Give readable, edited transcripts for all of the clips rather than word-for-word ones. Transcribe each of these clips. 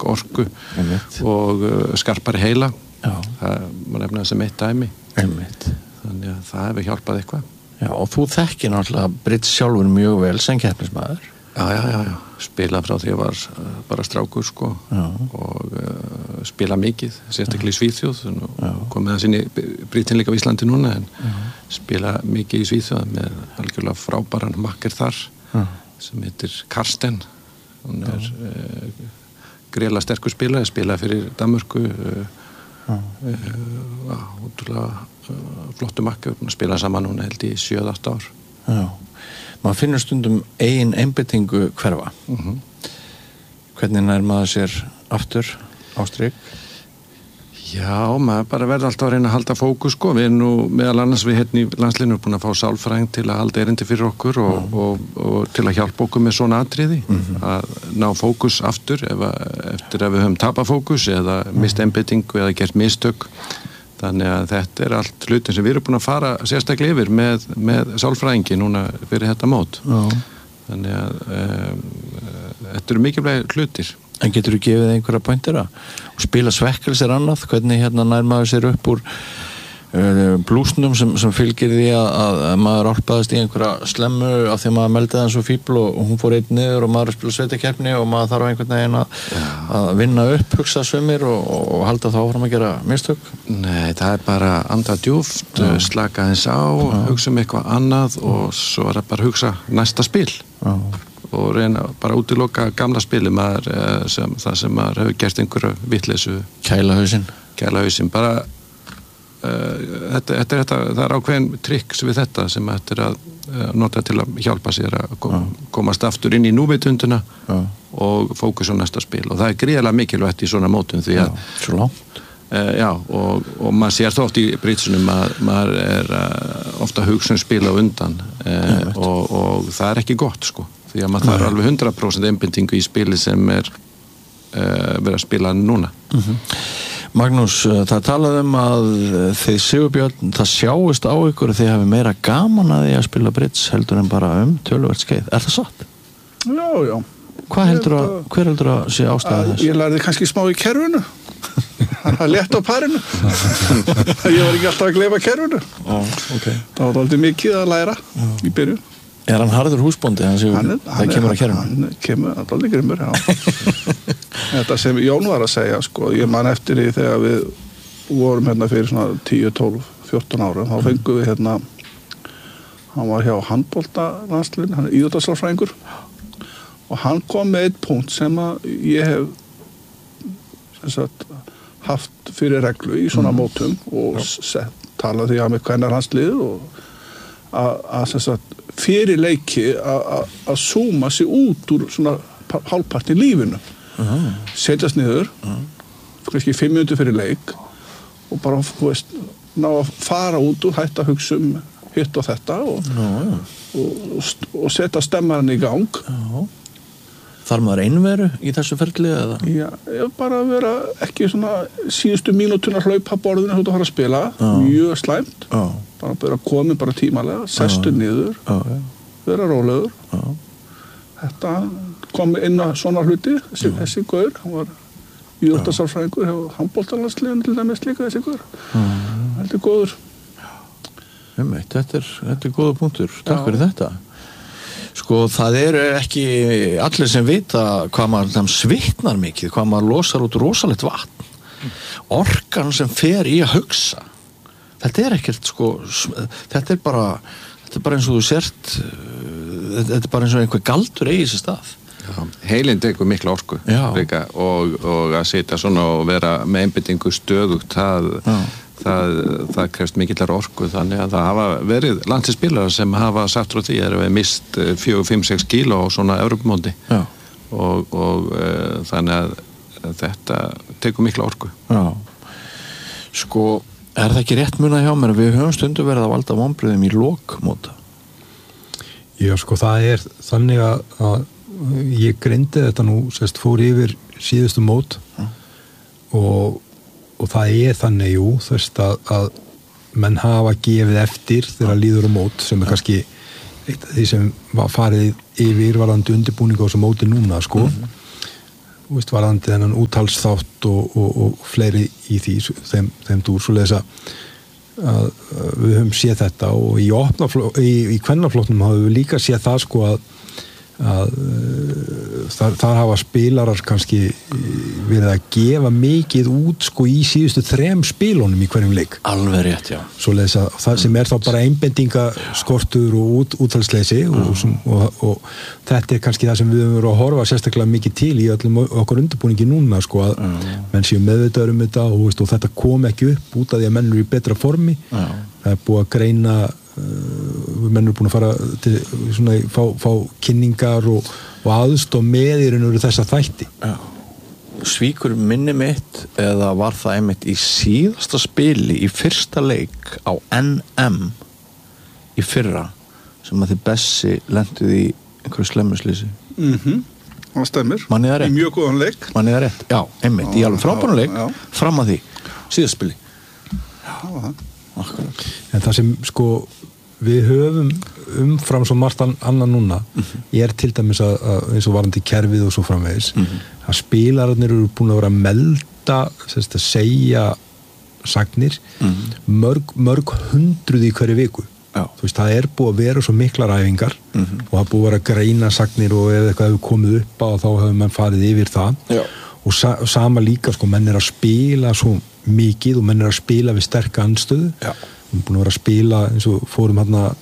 orku og skarpari heila. Það má nefna sem eitt dæmi. Þannig að það hefur hjálpað eitthvað. Já, og þú þekkir náttúrulega bridge sjálfur mjög vel sem keppnismaður. Já. Spila frá því ég var bara strákur, sko. Og spila mikið, sérstaklega í Svíþjóð. Komið að sinni brittin líka á Íslandi núna, en spila mikið í Svíþjóð með algjörlega frábæran makker þar, sem heitir Karsten. Hún greiðlega sterkur spilari, spilaði fyrir Danmörku, útrúlega flottu makker, spilaði saman núna held í 7-8 ár. Já. Maður finnur stundum eigin einbeitingu hverfa. Hvernig nær maður sér aftur á strik? Já, maður bara verður alltaf að reyna að halda fókus, sko. Við nú meðal annars við hérna í landsliðinu búin að fá sálfræðing til að halda erindi fyrir okkur og til að hjálpa okkur með svona atriði, að ná fókus aftur eftir að við höfum tapað fókus eða mist einbeitingu eða gert mistök. Þannig að þetta allt hlutin sem við erum búin að fara sérstaklega yfir með sálfræðingi núna fyrir þetta mót. Þannig að þetta eru mikilvægir hlutir. En getur þú gefið einhverja pointera? Og spila svekkelsi annað? Hvernig nær maður sér upp úr blúsnum sem fylgir því að maður álpaðist í einhverja slemmu af því að maður meldi það svo fíbl og hún fór einn niður og maður spila sveitakeppni og maður þarf einhvern veginn að vinna upp, hugsa svimir og halda þá áfram að gera mistök? Nei, það bara anda djúpt, slaka aðeins á, hugsa eitthvað annað og svo það bara hugsa næsta spil. Og reyna bara útiloka gamla spili það sem maður hefur gert einhverju vitleysu. Kæla hausinn. Bara það ákveðin tricks við þetta sem þetta að nota til að hjálpa sér að komast aftur inn í núvitunduna og fókus á næsta spil og það gríðarlega mikilvægt í svona mótum því að svo langt. Og maður sér þá oft í britsunum að maður ofta hugsun spila undan og það ekki gott, sko, því að maður þarf alveg 100% einbindingu í spili sem verið að spila núna. Magnús, það talaði að þið Sigurbjörn, það sjáist á ykkur að þið hafi meira gaman að því að spila bridge heldur en bara töluvert skeið. Er það satt? Já. Hver heldur að sé ástæða þess? Ég lærði kannski smá í kerfinu. Það er létt á parinu. Ég var ekki alltaf að gleyma kerfinu. Það var aldrei mikið að læra í byrjun. Er hann harður húsbóndi? Það kemur að kerfinu? Hann kemur aldrei grimmur, já. Þetta sem Jón var að segja, sko, ég man eftir því þegar við vorum hérna fyrir svona 10, 12, 14 árum, þá fengum við hérna, hann var hjá handboltalandsliðinu, hann íþróttasálfræðingur og hann kom með einn punkt sem að ég hef haft fyrir reglu í svona mótum og talað því að með hvernig hans lið og að fyrir leiki að zooma sig út úr svona hálfpart í lífinu. Setjast niður kannski 5 mínútur fyrir leik og bara, þú veist, ná að fara út og hætta að hugsa hitt og þetta og setja stemmaran í gang. Þarf maður einveru í þessu ferli eða? Já, bara að vera ekki svona síðustu mínútuna hlaupa borðinu þú fara að spila, mjög slæmt bara komið bara tímalega sestu niður, vera rólegur þetta kom inn að svona hluti, þessi gaur, hann var íþróttasálfræðingur hjá handboltalandsliðinu til dæmis líka þessi gaur. Þetta góður. Þetta er góður punktur. Takk fyrir þetta. Sko, það eru ekki allir sem vita hvað maður svitnar mikið, hvað maður losar út rosalegt vatn. Orkan sem fer í að hugsa. Þetta er ekkert, sko, þetta er bara eins og þú sért, þetta er bara eins og einhver galdur eigi sér stað. Heilinn tekur mikla orku líka, og að sitja svona og vera með einbeitingu stöðugt það krefst mikillar orku, þannig að það hafa verið landsliðsspilarar sem hafa sagt frá því að við mist 4-5-6 kíló á svona Evrópumóti og þannig að þetta tekur mikla orku. Sko, er það ekki rétt munað hjá mér að við höfum stundum verið að valda vonbrigðum í lokmóta? Já, sko, það er þannig að ég greindi þetta nú, fór yfir síðustu mót og það er þannig, jú, að menn hafa gefið eftir þegar líður á mót sem er kannski eitt af því sem var farið yfir varðandi undirbúning á þessu móti núna, sko. varðandi þennan úthalsþátt og fleiri í því þeim dúr svoleiðis að við höfum séð þetta og í kvennafloknum hafum við líka séð það sko að þar hafa spilarar kannski verið að gefa mikið út sko í síðustu 3 spilunum í hverjum leik. Alveg rétt, já. Svoleiðis að það sem þá bara einbendingaskortur og úthalsleysi og þetta kannski það sem við höfum verið að horfa sérstaklega mikið til í öllum okkar undirbúningi núna sko að menn séu meðvitaður þetta og þetta kom ekki upp út af því að menn eru í betra formi. Það búið að greina menn eru búin að fara til svona fá kynningar og aðstoð með í raun og veru þessa þætti. Já. Svíkur minni mitt eða var það einmitt í síðasta spili í fyrsta leik á NM í fyrra sem að þið Bessi lentuð í einhverju slemmuslýsi. Það stemmir. Manni það rétt. Í mjög góðan leik. Manni það rétt. Já, einmitt. Í alveg frábæran leik fram að því. Síðasta spili. Já. Akkurat. En það sem sko við höfum umfram svo margt annan núna til dæmis að eins og varandi kerfið og svo framvegis að spilararnir eru búin að vera að melda að segja sagnir mörg hundruð í hverju viku. Þú veist, það búið að vera svo miklar æfingar og það búið að vera að greina sagnir og ef eitthvað hefur komið upp á þá hefur menn farið yfir það og sama líka sko menn að spila svo mikið og menn að spila við sterka andstöðu. Við erum búin að vera að spila eins og fórum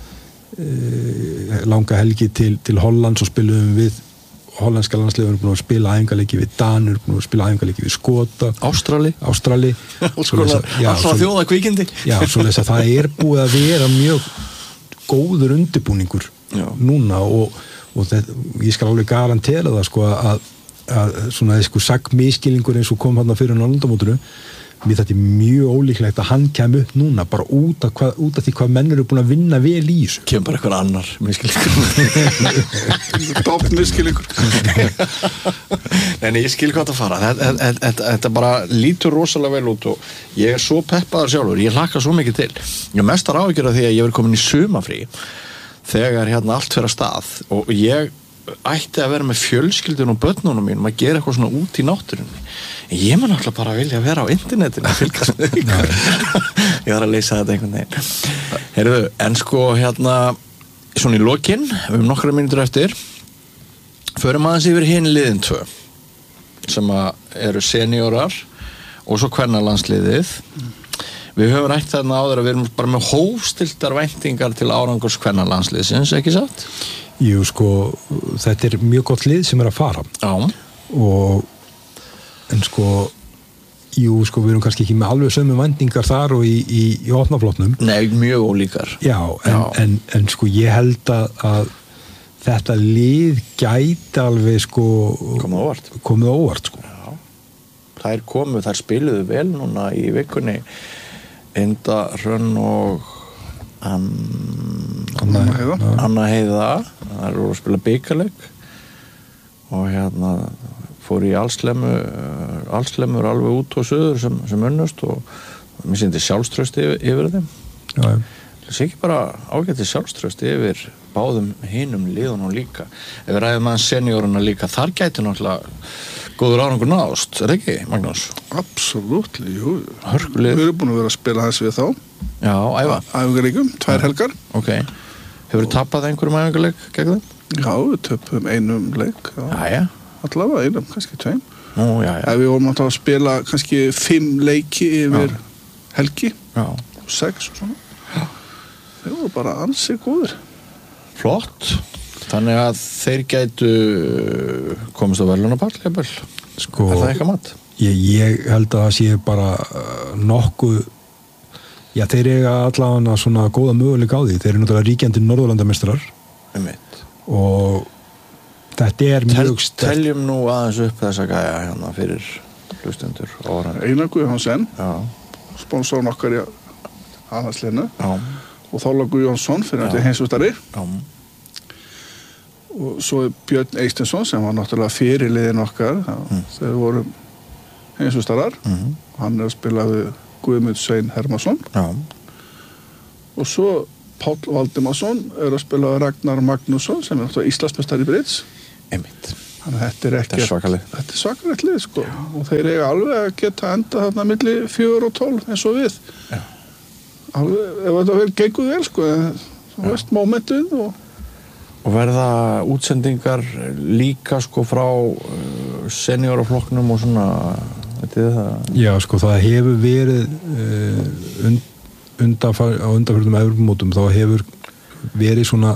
langa helgi til Hollands og spiluðum við hollenska landsliðið, við erum búin að spila æfingarleiki við Danur, búin að spila æfingarleiki við Skota, Ástrali alltaf þjóða kvikindi. Já, svoleiðis að það búið að vera mjög góður undirbúningur núna og ég skal alveg garantera það sko að svona sagmiskilningur eins og kom fyrir Norðurlandamótinu mér þetta mjög ólíklegt að hann kemur upp núna bara út af því hvað menn eru búin að vinna vel í þessu. Kemur bara eitthvað annar miskilningur. Topp miskilningur. Nei, ég skil hvað það fara. Þetta bara lítur rosalega vel út og ég svo peppaður sjálfur. Ég hlakka svo mikið til. Ég mestar áhyggjur af því að ég verið komin í sumafrí þegar allt fyrir að stað og ég ætti að vera með fjölskyldun og börnunum mínum að gera eitthvað svona út í náttúrunni. Ég mun alltaf bara vilja vera á internetinu að fylgast með ykkur. Ég var að leysa þetta einhvern veginn. Heyrðu, en sko svona í lokin, við höfum nokkra mínútur eftir, förum aðeins yfir hin liðin 2 sem eru seniorar og svo kvennalandsliðið. Við höfum rætt þarna áður að við erum bara með hófstilltar væntingar til árangurs kvennalandsliðsins, ekki satt? Jú, sko, þetta mjög gott lið sem að fara. Já. En sko, við erum kannski ekki með alveg sömu væntingar þar og í opnaflotnum. Nei, mjög ólíkar. Já, en sko, ég held að þetta lið gæti alveg sko komið á óvart sko. Já. Þær spiluðu vel núna í vikunni Ynda Hrönn og Anna Heiða. Það eru að spila bikarleik og fór í allslemur alveg út og suður sem unnust og mér sýndi sjálfströst yfir þeim. Já. Það sé ekki bara ágæti sjálfströst yfir báðum hinum liðunum líka. Ef við ræðum aðeins senioruna líka, þar gæti náttúrulega góður árangur nást, ekki, Magnús? Absolutt, jú. Hörkulið. Við erum búin að vera að spila hans við þá. Já, æfa. Æfingarleikum, 2 helgar. Ok. Hefur tapað einhverjum æfingarleik gegn þeim? Já, við töpum einum leik. Já. Allavega einum, kannski 2. Já. Við vorum alltaf að spila kannski 5 leiki yfir helgi. Já. 6 og svona. Þeir voru bara ansið góðir. Flott. Þannig að þeir gætu komist á verðlaunapall, jafnvel. Sko, það eitthvað mat? Ég held að það sé bara nokkuð þeir eiga allavega svona góða möguleika á því. Þeir eru náttúrulega ríkjandi Norðurlandameistarar. Einmitt. Og þetta mjög sterkt. Teljum nú aðeins upp þessa gæja fyrir hlustendur. Einar Guðjónsson, sponsorinn okkar í aðhaldsliðinu. Já. Og Þorlákur Guðjónsson fyrir þetta heimsmeistari. Já. Og svo Björn Eysteinsson sem var náttúrulega fyrirliðin okkar þegar við vorum heimsmeistarar. Hann að spila við Guðmund Svein Hermansson. Já. Og svo Páll Valdimarsson að spila við Ragnar Magnússon sem náttúrulega Íslandsmeistari í bridge. Einmitt. Þannig að þetta er svakalegt. Þetta er svakalegt lið, sko. Og þeir eiga alveg að geta enda þarna milli 4 og 12 eins og við. Já. Alveg, ef þetta gengur vel, sko. Þú veist, momentuð Og verða útsendingar líka sko frá senioraflokknum og svona, veitir þið það? Já, sko, það hefur verið á undanförnum Evrópumótum, þá hefur verið svona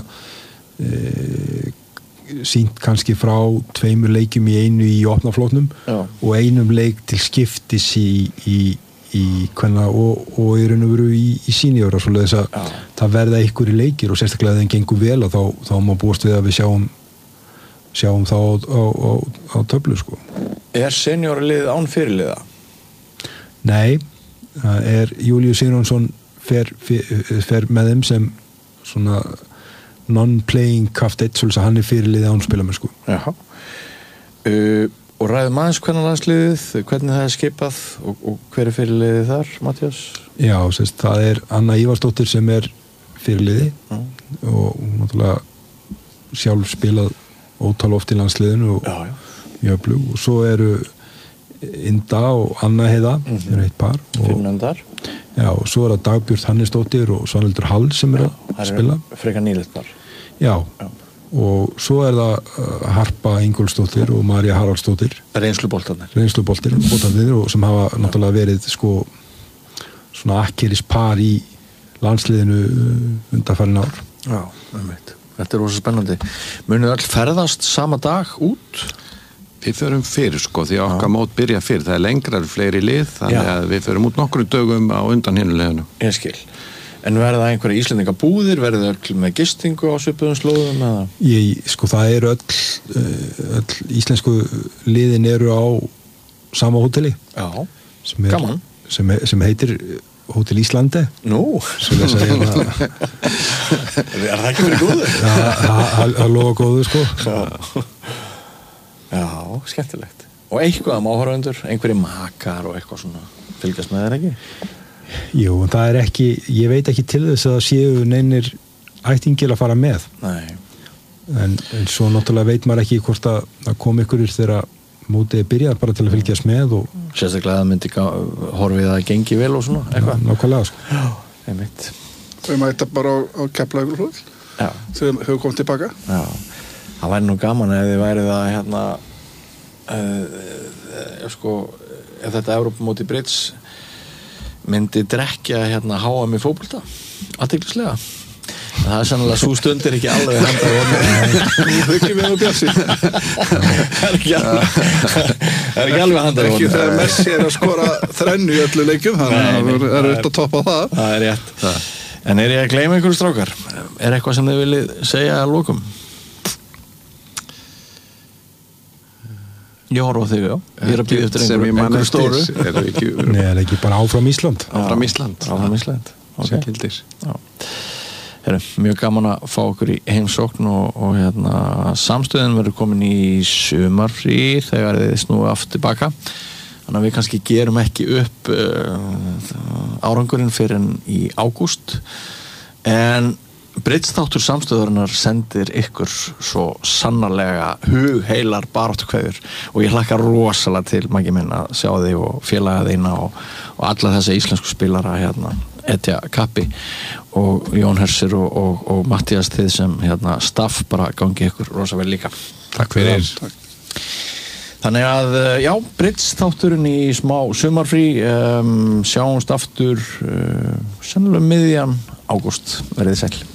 sýnt kannski frá 2 leikjum í einu í opnaflokknum og einum leik til skiptis í hvenna og í raun og veru í seniora, svoleiðis að það verða einhverjir leikir og sérstaklega þeim gengur vel og þá má búast við að við sjáum þá á töflu, sko. Senioralið án fyrirliða? Nei, það Júlíus Sigurjónsson fer með þeim sem svona non-playing kaftet, svolítið að hann fyrirliði án spilamennsku. Jaha. Og ræðum aðeins hvernig landsliðið, hvernig það skipað og hver fyrirliðið þar, Matthías? Já, það Anna Ívarsdóttir sem fyrirliði og náttúrulega sjálf spilað ótal oft í landsliðinu og jöflug og svo eru Inda og Anna Heiða eru eitt par Finnendar. Já, og svo það Dagbjörn Hannesdóttir og Svanhildur Hall sem að spila. Frekar nýlegt par. Já. Og svo það Harpa Ingólfsdóttir og María Haraldsdóttir reynsluboltarnir og sem hafa náttúrulega verið sko svona akkeris par í landsliðinu undanfarin ár. Já, þetta rosa spennandi. Munið öll ferðast sama dag út? Við förum fyrir, sko, því okkar mót byrja fyrir. Það lengrar fleiri lið, þannig að við förum út nokkru dögum á undan hinuleginu. Ég skil. En verða einhverja Íslendingabúðir, verða öll með gistingu á svipuðum slóðum eða? Sko, það öll íslensku liðin eru á sama hóteli. Já, gaman. Sem heitir Hótel Íslandi. Nú. Svo lesa ég það. Það ekki verið góður? Það lofa góður, sko. Já, skemmtilegt. Og eitthvað áhorfendur, einhverjir makar og eitthvað svona fylgjast með þér ekki? Jú, en það ekki, ég veit ekki til þess að það séu neinir ættingir að fara með. Nei. En svo náttúrulega veit maður ekki hvort að koma ykkurir þegar mótið byrjað bara til að fylgjast með og sérstaklega að myndi horfið að gengi vel og svona eitthvað. Nákvæmlega, sko. Já, einmitt. Þau mæta bara á Keflavíkurflugvöll. Já. Þau hefur komið tilbaka. Já. Það væri nú gaman ef þið værið að ef þetta Evrópumóti Brits myndi drekja HM í fótbolta athyglislega. Það sannlega sú stund ekki alveg handað Nú ekki við á Bjarsi. Það ekki alveg handað Ekki þegar Messi að skora 3 í öllu leikjum, þannig að það að toppa það. Það rétt. En ég að gleyma einhverju strákar? Eitthvað sem þið viljið segja að lokum? Ég horf á þig, já. Ég að býða eftir einhverju stóru. Nei, ekki bara áfram Ísland. Áfram Ísland. Okay. Gildir. Já. Mjög gaman að fá okkur í heimsókn og samstöðin verður komin í sumarfrí þegar þið snúið aftur tilbaka. Þannig að við kannski gerum ekki upp árangurinn fyrir en í ágúst. En Britsþáttur samstöðurinnar sendir ykkur svo sannarlega hugheilar baráttukveður og ég hlakka rosalega til Maggi minn að sjá þig og félaga þína og alla þessa íslensku spilara etja kappi og Jón Hersir og Matthías þið sem staff bara gangi ykkur rosa vel líka. Takk fyrir. Þannig að já, Britsþátturinn í smá sumarfrí, sjáumst aftur sennilega miðjan ágúst, verið sæl.